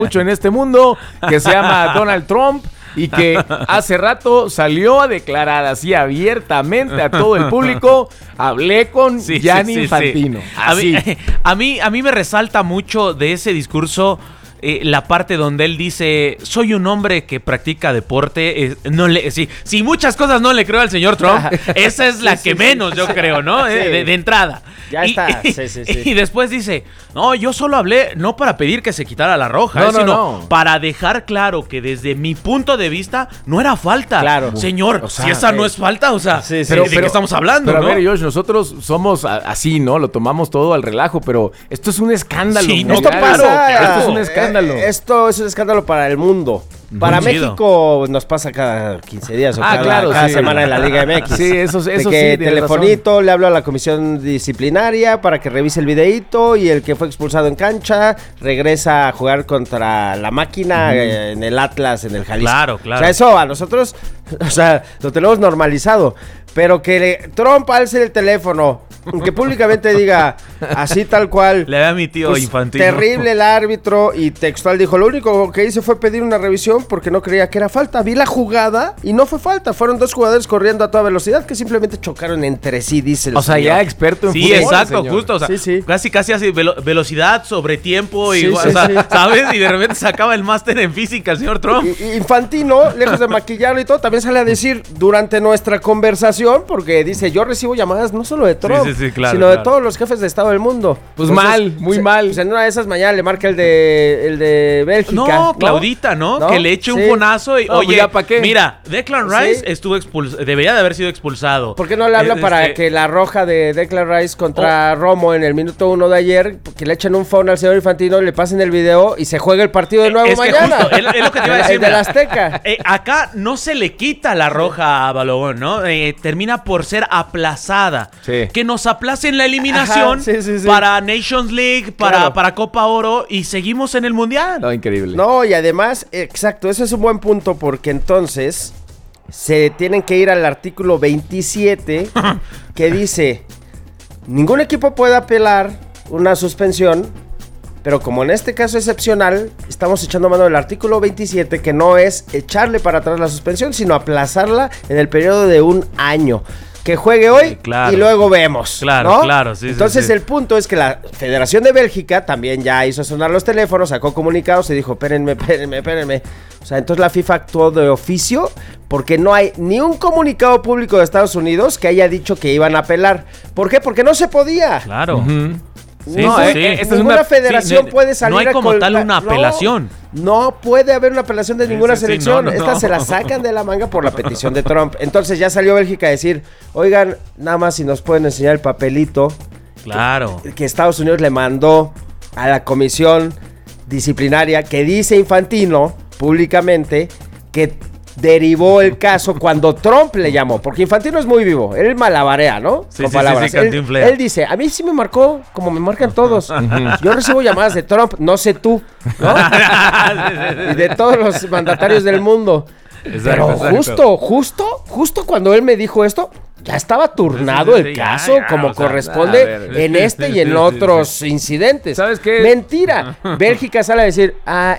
mucho en este mundo que se llama Donald Trump y que hace rato salió a declarar así abiertamente a todo el público. Hablé con Gianni Infantino. Sí. A mí me resalta mucho de ese discurso la parte donde él dice: soy un hombre que practica deporte. Si muchas cosas no le creo al señor Trump, esa es la que menos yo creo, ¿no? Sí. De entrada. Ya está. Y después dice: no, yo solo hablé no para pedir que se quitara la roja, sino para dejar claro que desde mi punto de vista no era falta. Claro. Señor, si esa no es falta, pero, ¿de qué estamos hablando? Pero ¿no? a ver, Josh, nosotros somos así, ¿no? Lo tomamos todo al relajo, pero esto es un escándalo. Sí, mundial. Esto es un escándalo. Esto es un escándalo para el mundo. Para México nos pasa cada 15 días o cada semana en la Liga MX. Sí, eso de sí. Telefonito, le hablo a la comisión disciplinaria para que revise el videíto y el que fue expulsado en cancha regresa a jugar contra la máquina en el Atlas, en el Jalisco. Claro. O sea, eso a nosotros, lo tenemos normalizado. Pero que Trump alce el teléfono, que públicamente diga así tal cual. Le da a mi tío Infantino. Terrible el árbitro y textual dijo: lo único que hice fue pedir una revisión porque no creía que era falta. Vi la jugada y no fue falta. Fueron dos jugadores corriendo a toda velocidad que simplemente chocaron entre sí, dice el señor. Ya experto en fútbol. Sí, exacto, señor. justo. Casi así velocidad sobre tiempo. Sí, ¿sabes? Y de repente sacaba el máster en física el señor Trump. Y Infantino, lejos de maquillarlo y todo, también sale a decir durante nuestra conversación, porque dice: yo recibo llamadas no solo de Trump, sino de todos los jefes de Estado del mundo. Pues entonces, muy mal. Pues en una de esas mañana le marca el de Bélgica. No, Claudita, ¿no? Que le eche un fonazo y, oye, ya, ¿para qué? Mira, Declan Rice estuvo debería de haber sido expulsado. ¿Por qué no le habla para que la roja de Declan Rice contra Romo en el minuto 1 de ayer, que le echen un phone al señor Infantino, le pasen el video y se juegue el partido de nuevo mañana? Justo, es lo que te iba a decir. El de la Azteca. Acá no se le quita la roja a Balogun, ¿no? Termina por ser aplazada. Sí. Que nos aplacen la eliminación para Nations League, para Copa Oro y seguimos en el Mundial. No, increíble. No, y además, exacto, eso es un buen punto porque entonces se tienen que ir al artículo 27 que dice: ningún equipo puede apelar una suspensión, pero como en este caso excepcional, estamos echando mano del artículo 27, que no es echarle para atrás la suspensión, sino aplazarla en el periodo de un año. Que juegue hoy y luego vemos. Claro. Entonces el punto es que la Federación de Bélgica también ya hizo sonar los teléfonos, sacó comunicados y dijo: espérenme. O sea, entonces la FIFA actuó de oficio porque no hay ni un comunicado público de Estados Unidos que haya dicho que iban a apelar. ¿Por qué? Porque no se podía. Claro. Ninguna federación puede salir no hay como tal una apelación. No puede haber una apelación de ninguna selección. Esta se la sacan de la manga por la petición de Trump. Entonces ya salió Bélgica a decir: oigan, nada más si nos pueden enseñar el papelito que Estados Unidos le mandó a la comisión disciplinaria, que dice Infantino públicamente que derivó el caso cuando Trump le llamó, porque Infantino es muy vivo, él malabarea, ¿no? Con palabras. Él dice: a mí sí me marcó como me marcan todos. Yo recibo llamadas de Trump, no sé tú, ¿no? Y de todos los mandatarios del mundo. Pero justo cuando él me dijo esto, ya estaba turnado el caso como corresponde en este y en otros incidentes. ¿Sabes qué? Mentira. Bélgica sale a decir: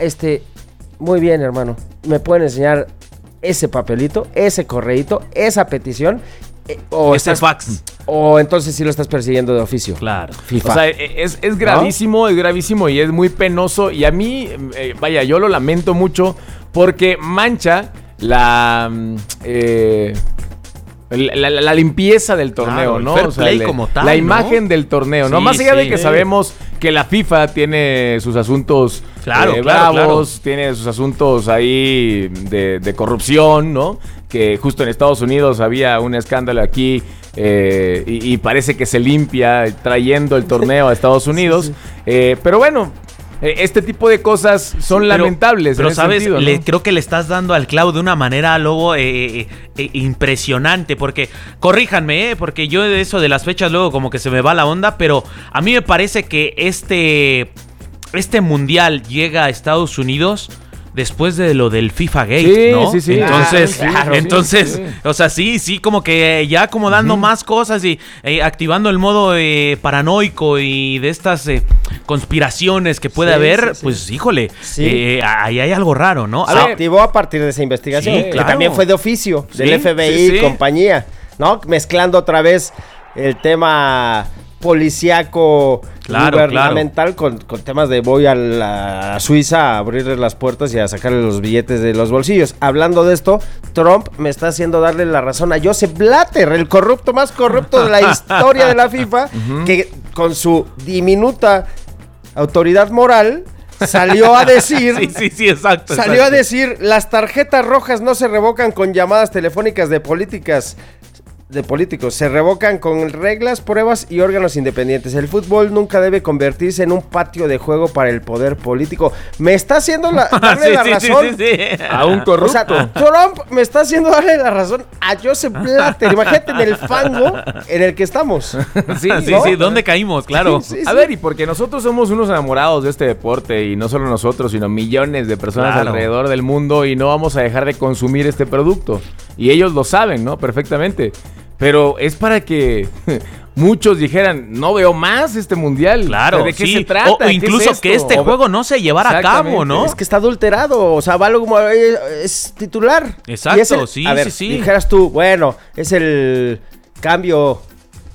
muy bien, hermano, me pueden enseñar ese papelito, ese correíto, esa petición, o ese fax. O entonces sí lo estás persiguiendo de oficio. Claro. FIFA. O sea, es gravísimo, es gravísimo y es muy penoso. Y a mí, yo lo lamento mucho porque mancha la limpieza del torneo, ¿no? Fair play como tal, la imagen del torneo, ¿no? Más allá de que sabemos que la FIFA tiene sus asuntos bravos, tiene sus asuntos ahí de corrupción, ¿no? Que justo en Estados Unidos había un escándalo aquí y parece que se limpia trayendo el torneo a Estados Unidos. Pero bueno, este tipo de cosas son lamentables. Pero sabes, sentido, ¿no? Creo que le estás dando al clavo de una manera, Lobo, impresionante. Porque, corríjanme, porque yo de eso de las fechas luego como que se me va la onda. Pero a mí me parece que este mundial llega a Estados Unidos después de lo del FIFA Gate, ¿no? Sí. Entonces, o sea, sí, como que ya como dando más cosas y activando el modo paranoico y de estas conspiraciones que puede haber, pues híjole, ahí hay algo raro, ¿no? Se activó a partir de esa investigación, que también fue de oficio del FBI y compañía, ¿no? Mezclando otra vez el tema policíaco gubernamental con temas de voy a la Suiza a abrirle las puertas y a sacarle los billetes de los bolsillos. Hablando de esto, Trump me está haciendo darle la razón a Joseph Blatter, el corrupto más corrupto de la historia de la FIFA, que con su diminuta autoridad moral salió a decir exacto. A decir, las tarjetas rojas no se revocan con llamadas telefónicas de políticos, se revocan con reglas, pruebas y órganos independientes. El fútbol nunca debe convertirse en un patio de juego para el poder político. Me está haciendo darle la razón a un corrupto. O sea, Trump me está haciendo darle la razón a Joseph Blatter. Imagínate en el fango en el que estamos. Sí, ¿dónde caímos? Claro. A ver, y porque nosotros somos unos enamorados de este deporte, y no solo nosotros, sino millones de personas alrededor del mundo, y no vamos a dejar de consumir este producto. Y ellos lo saben, ¿no? Perfectamente. Pero es para que muchos dijeran, no veo más este mundial. Claro, ¿de qué se trata? O incluso que este juego no se llevara a cabo, ¿no? Es que está adulterado, o sea, Balogun es titular. Exacto, sí. Dijeras tú, bueno, es el cambio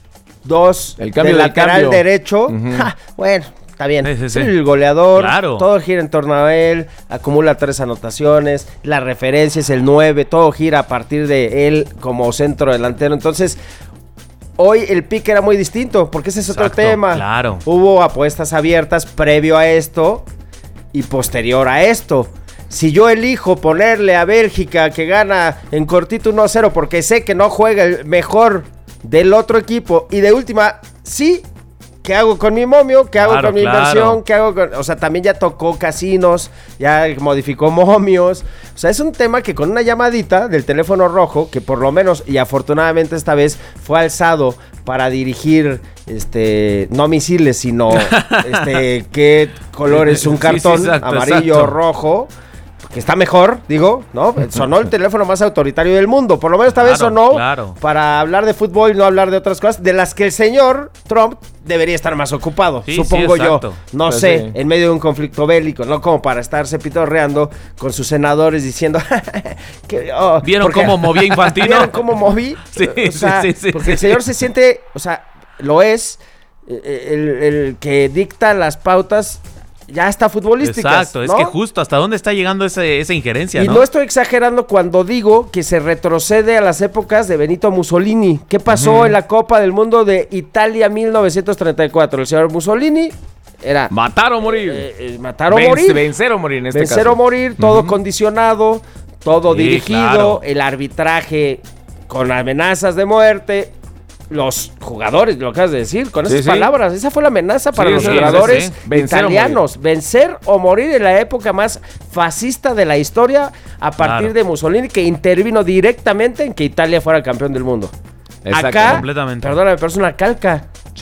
2 del lateral derecho. Bueno, está bien. Es el goleador, todo gira en torno a él, acumula 3 anotaciones, la referencia es el 9, todo gira a partir de él como centro delantero. Entonces, hoy el pick era muy distinto, porque ese es otro tema. Claro. Hubo apuestas abiertas previo a esto y posterior a esto. Si yo elijo ponerle a Bélgica que gana en cortito 1-0 porque sé que no juega el mejor del otro equipo, y de última, ¿qué hago con mi momio? ¿Qué hago con mi inversión? ¿Qué hago con...? O sea, también ya tocó casinos, ya modificó momios. O sea, es un tema que con una llamadita del teléfono rojo, que por lo menos, y afortunadamente esta vez, fue alzado para dirigir, no misiles, sino, qué color es un cartón, amarillo, rojo... que está mejor, digo, ¿no? Sonó el teléfono más autoritario del mundo. Por lo menos esta vez sonó para hablar de fútbol y no hablar de otras cosas de las que el señor Trump debería estar más ocupado, supongo yo. No sé, en medio de un conflicto bélico, no como para estarse pitorreando con sus senadores diciendo ¿Vieron cómo movía Infantino? ¿Vieron cómo moví? Sí. Porque el señor se siente, o sea, lo es el que dicta las pautas ya está futbolísticas. Exacto, es que justo hasta dónde está llegando esa injerencia, ¿no? Y no estoy exagerando cuando digo que se retrocede a las épocas de Benito Mussolini. ¿Qué pasó en la Copa del Mundo de Italia 1934? El señor Mussolini era... matar o morir. Vencer o morir en este caso. Vencer o morir, todo condicionado, todo dirigido, el arbitraje con amenazas de muerte... Los jugadores, lo acabas de decir, con esas palabras, esa fue la amenaza para los jugadores italianos, vencer o morir en la época más fascista de la historia a partir de Mussolini, que intervino directamente en que Italia fuera campeón del mundo. Acá, completamente. Perdóname, pero es una calca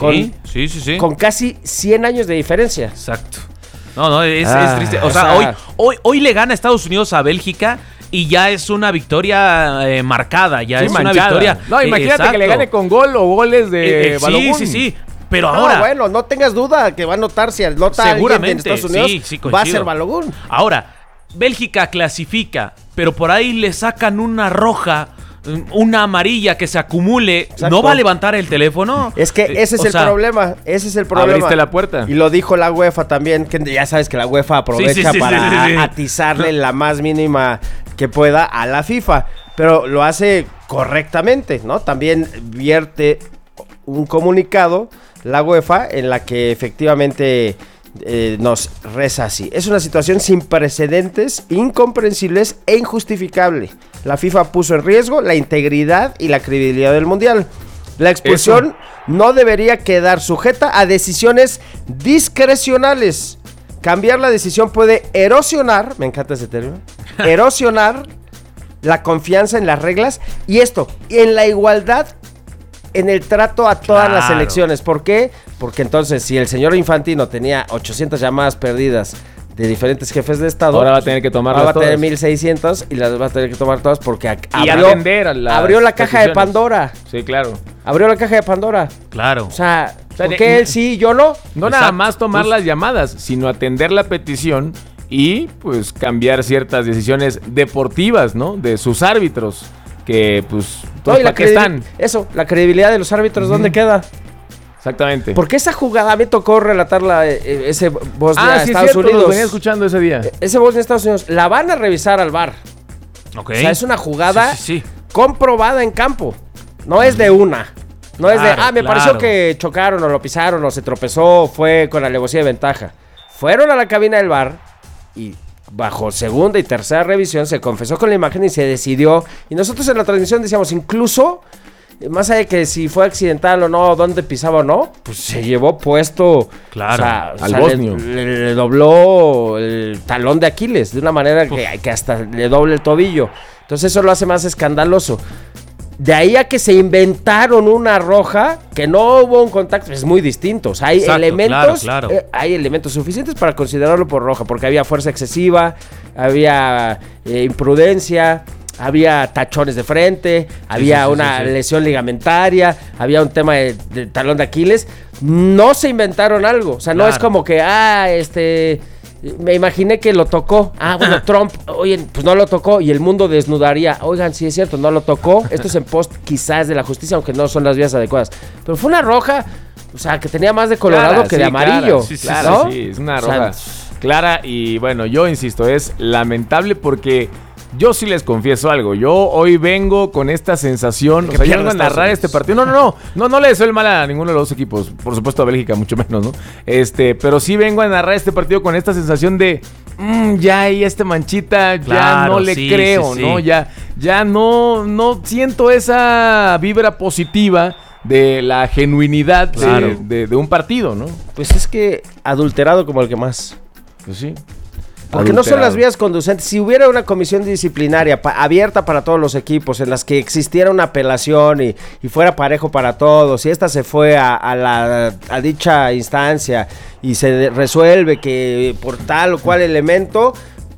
con casi 100 años de diferencia. Exacto. No, es triste. O sea, hoy le gana Estados Unidos a Bélgica y ya es una victoria marcada, ya es una victoria. No, imagínate que le gane con gol o goles de Balogun. Sí. Pero ahora... bueno, no tengas duda que va a notar, si nota alguien en Estados Unidos, va a ser Balogun. Ahora, Bélgica clasifica, pero por ahí le sacan una roja, una amarilla que se acumule. Exacto. ¿No va a levantar el teléfono? Es que ese es el problema. Abriste la puerta. Y lo dijo la UEFA también, que ya sabes que la UEFA aprovecha para atizarle la más mínima que pueda a la FIFA. Pero lo hace correctamente, ¿no? También vierte un comunicado la UEFA en la que efectivamente... nos reza así: es una situación sin precedentes, incomprensibles e injustificable. La FIFA puso en riesgo la integridad y la credibilidad del Mundial. La expulsión no debería quedar sujeta a decisiones discrecionales. Cambiar la decisión puede erosionar, me encanta ese término, erosionar la confianza en las reglas y en la igualdad en el trato a todas las elecciones. ¿Por qué? Porque entonces, si el señor Infantino tenía 800 llamadas perdidas de diferentes jefes de Estado. Ahora va a tener que tomarlas todas. Ahora va a tener 1,600 y las va a tener que tomar todas porque abrió la caja de Pandora. Sí, claro. Abrió la caja de Pandora. Claro. O sea, ¿por qué él sí y yo no? No nada más tomar las llamadas, sino atender la petición y pues cambiar ciertas decisiones deportivas, ¿no? De sus árbitros, que pues todos para qué están. Eso, la credibilidad de los árbitros, ¿dónde queda? Exactamente. Porque esa jugada, me tocó relatarla, ese Bosnia-Estados Unidos. Lo venía escuchando ese día. Ese Bosnia-Estados Unidos, la van a revisar al VAR. Ok. O sea, es una jugada comprobada en campo. No es de una. No es me pareció que chocaron o lo pisaron o se tropezó, fue con alevosía de ventaja. Fueron a la cabina del VAR y bajo segunda y tercera revisión se confesó con la imagen y se decidió. Y nosotros en la transmisión decíamos, incluso, más allá de que si fue accidental o no, dónde pisaba o no, pues se llevó puesto al bosnio. Le dobló el talón de Aquiles de una manera que hasta le doble el tobillo. Entonces eso lo hace más escandaloso. De ahí a que se inventaron una roja, que no hubo un contacto, es muy distinto. O sea, hay elementos, hay elementos suficientes para considerarlo por roja, porque había fuerza excesiva, había imprudencia, había tachones de frente, había una lesión ligamentaria, había un tema de talón de Aquiles. No se inventaron algo, o sea, no es como que, me imaginé que lo tocó. Bueno, Trump, oye, pues no lo tocó y el mundo desnudaría. Oigan, sí es cierto, no lo tocó. Esto es en post quizás de la justicia, aunque no son las vías adecuadas. Pero fue una roja, o sea, que tenía más de colorado que de amarillo. Claro, sí, es una roja clara y bueno, yo insisto, es lamentable porque yo sí les confieso algo. Yo hoy vengo con esta sensación. O sea, yo vengo a narrar este partido. No le deseo el mal a ninguno de los dos equipos. Por supuesto a Bélgica, mucho menos, ¿no? Pero sí vengo a narrar este partido con esta sensación de ya ahí manchita, ya no le creo, ¿no? Ya no siento esa vibra positiva de la genuinidad de un partido, ¿no? Pues es que adulterado como el que más. Pues sí. Porque no son las vías conducentes. Si hubiera una comisión disciplinaria abierta para todos los equipos, en las que existiera una apelación y fuera parejo para todos, y esta se fue a dicha instancia y se resuelve que por tal o cual elemento,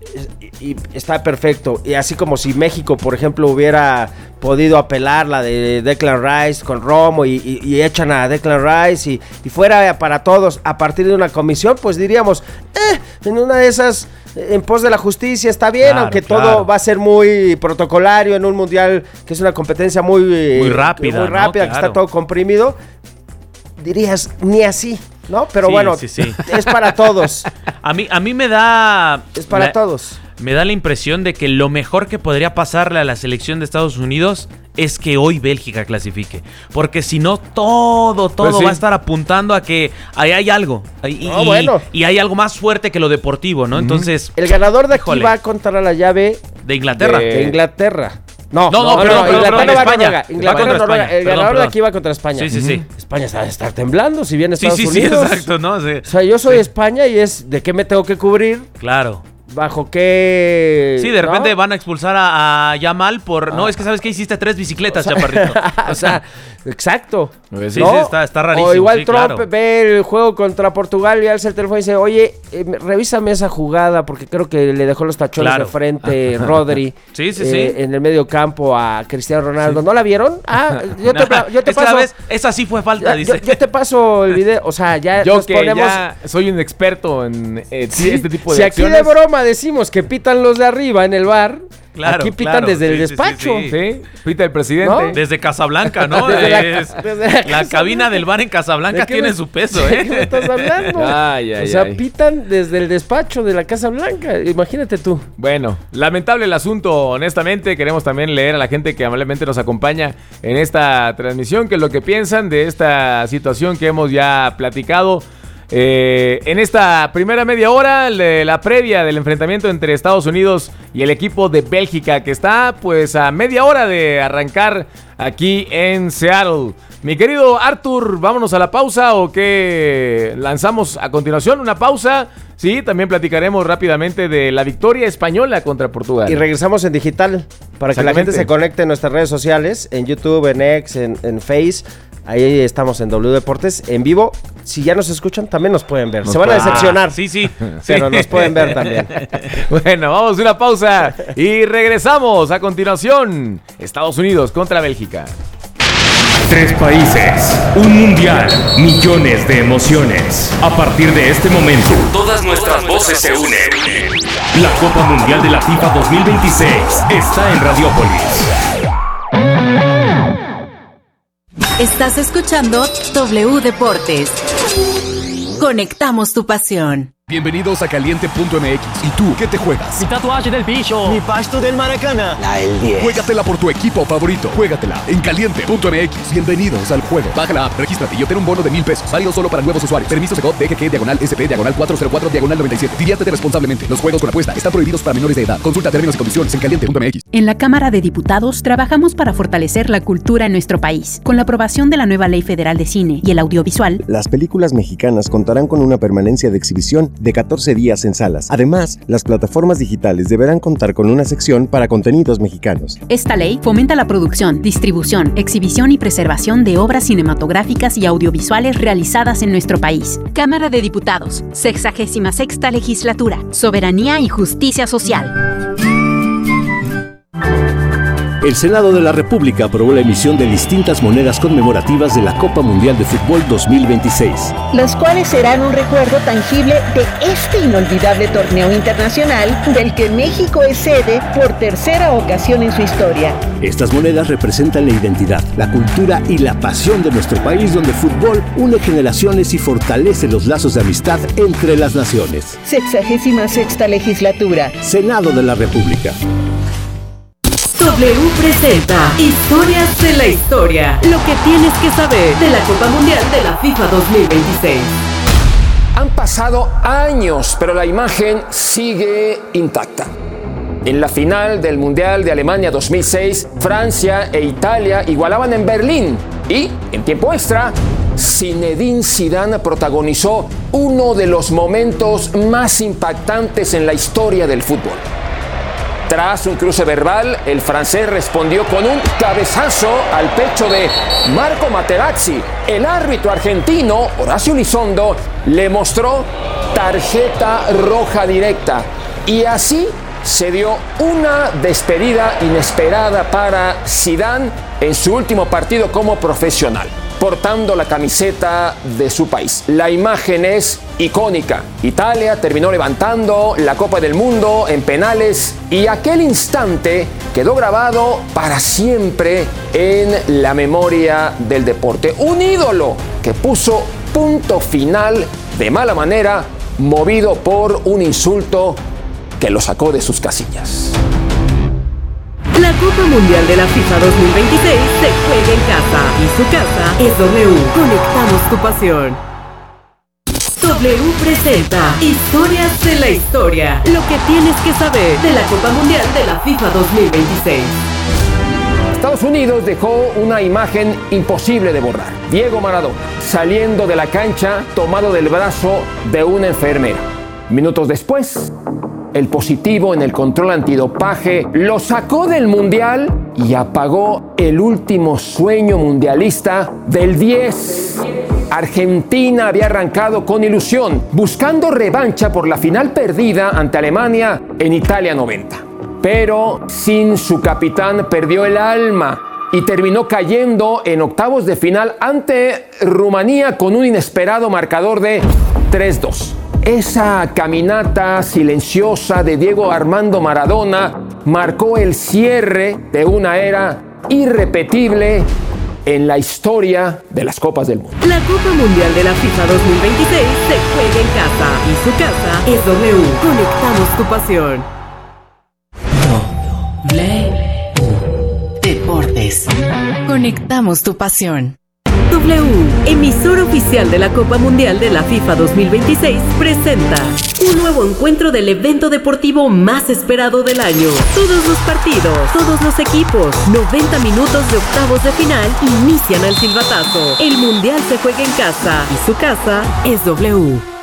y está perfecto. Y así como si México, por ejemplo, hubiera podido apelar la de Declan Rice con Romo y echan a Declan Rice y fuera para todos a partir de una comisión, pues diríamos, en una de esas, en pos de la justicia está bien, aunque todo va a ser muy protocolario en un mundial que es una competencia muy rápida, ¿no? Que está todo comprimido. Dirías, ni así, ¿no? Pero es para todos. A mí me da... Es para todos. Me da la impresión de que lo mejor que podría pasarle a la selección de Estados Unidos es que hoy Bélgica clasifique. Porque si no, todo va a estar apuntando a que ahí hay algo. Y hay algo más fuerte que lo deportivo, ¿no? Entonces... El ganador de aquí va contra la llave... De Inglaterra. De Inglaterra. No, Inglaterra, Noruega. El ganador de aquí va contra España. Sí. España está de estar temblando si viene Estados Unidos. Sí, exacto, ¿no? Sí. O sea, yo soy España y es ¿de qué me tengo que cubrir? Claro. ¿Bajo qué? Sí, de repente van a expulsar a Yamal por... No, es que ¿sabes qué? Hiciste 3 bicicletas, chaparrito. O sea, exacto. Sí, está rarísimo. O igual Trump ve el juego contra Portugal y alza el teléfono y dice, oye, revísame esa jugada porque creo que le dejó los tachones de frente Rodri. Sí. En el medio campo a Cristiano Ronaldo. ¿No la vieron? Yo te paso. ¿Sabes? Esa sí fue falta, dice. Yo te paso el video. O sea, ya yo que ya soy un experto en este tipo de acciones. Si aquí de broma decimos que pitan los de arriba en el bar, aquí pitan desde el despacho. Sí, pita el presidente. ¿No? Desde Casablanca, ¿no? Desde la cabina del bar en Casablanca tiene su peso, ¿De qué me estás hablando? O sea, pitan desde el despacho de la Casa Blanca. Imagínate tú. Bueno, lamentable el asunto, honestamente. Queremos también leer a la gente que amablemente nos acompaña en esta transmisión, que es lo que piensan de esta situación que hemos ya platicado. En esta primera media hora, la previa del enfrentamiento entre Estados Unidos y el equipo de Bélgica, que está pues a media hora de arrancar aquí en Seattle. Mi querido Arthur, vámonos a la pausa o qué lanzamos a continuación, una pausa. Sí, también platicaremos rápidamente de la victoria española contra Portugal. Y regresamos en digital para que la gente se conecte en nuestras redes sociales, en YouTube, en X, en Face, Ahí estamos en W Deportes en vivo. Si ya nos escuchan, también nos pueden ver. Se van a decepcionar. Sí. Pero nos pueden ver también. Bueno, vamos a una pausa y regresamos a continuación. Estados Unidos contra Bélgica. 3 países, un mundial, millones de emociones. A partir de este momento, todas nuestras voces se unen. La Copa Mundial de la FIFA 2026 está en Radiópolis. Estás escuchando W Deportes. Conectamos tu pasión. Bienvenidos a Caliente.mx. ¿Y tú qué te juegas? Mi tatuaje del bicho. Mi pasto del Maracana. La del 10. Juégatela por tu equipo favorito. Juégatela en Caliente.mx. Bienvenidos al juego. Baja la app, regístrate y obtén un bono de $1,000. Válido solo para nuevos usuarios. Permiso Segov DGK/SP/404/97. Diviértete responsablemente. Los juegos con apuesta están prohibidos para menores de edad. Consulta términos y condiciones en Caliente.mx. En la Cámara de Diputados trabajamos para fortalecer la cultura en nuestro país. Con la aprobación de la nueva Ley Federal de Cine y el Audiovisual, las películas mexicanas contarán con una permanencia de exhibición de 14 días en salas. Además, las plataformas digitales deberán contar con una sección para contenidos mexicanos. Esta ley fomenta la producción, distribución, exhibición y preservación de obras cinematográficas y audiovisuales realizadas en nuestro país. Cámara de Diputados, 66ª Legislatura, Soberanía y Justicia Social. El Senado de la República aprobó la emisión de distintas monedas conmemorativas de la Copa Mundial de Fútbol 2026. Las cuales serán un recuerdo tangible de este inolvidable torneo internacional del que México es sede por tercera ocasión en su historia. Estas monedas representan la identidad, la cultura y la pasión de nuestro país, donde el fútbol une generaciones y fortalece los lazos de amistad entre las naciones. 66ª Legislatura. Senado de la República. W presenta Historias de la Historia. Lo que tienes que saber de la Copa Mundial de la FIFA 2026. Han pasado años, pero la imagen sigue intacta. En la final del Mundial de Alemania 2006, Francia e Italia igualaban en Berlín. Y, en tiempo extra, Zinedine Zidane protagonizó uno de los momentos más impactantes en la historia del fútbol. Tras un cruce verbal, el francés respondió con un cabezazo al pecho de Marco Materazzi. El árbitro argentino, Horacio Elizondo, le mostró tarjeta roja directa. Y así se dio una despedida inesperada para Zidane en su último partido como profesional, portando la camiseta de su país. La imagen es icónica. Italia terminó levantando la Copa del Mundo en penales y aquel instante quedó grabado para siempre en la memoria del deporte. Un ídolo que puso punto final de mala manera, movido por un insulto que lo sacó de sus casillas. La Copa Mundial de la FIFA 2026 se juega en casa y su casa es W. Conectamos tu pasión. W presenta Historias de la Historia. Lo que tienes que saber de la Copa Mundial de la FIFA 2026. Estados Unidos dejó una imagen imposible de borrar. Diego Maradona saliendo de la cancha tomado del brazo de una enfermera. Minutos después, el positivo en el control antidopaje lo sacó del Mundial y apagó el último sueño mundialista del 10. Argentina había arrancado con ilusión, buscando revancha por la final perdida ante Alemania en Italia 90. Pero sin su capitán perdió el alma y terminó cayendo en octavos de final ante Rumanía con un inesperado marcador de 3-2. Esa caminata silenciosa de Diego Armando Maradona marcó el cierre de una era irrepetible en la historia de las Copas del Mundo. La Copa Mundial de la FIFA 2026 se juega en casa y su casa es W. Conectamos tu pasión. W Deportes. Conectamos tu pasión. W, emisor oficial de la Copa Mundial de la FIFA 2026, presenta un nuevo encuentro del evento deportivo más esperado del año. Todos los partidos, todos los equipos, 90 minutos de octavos de final inician al silbatazo. El Mundial se juega en casa y su casa es W.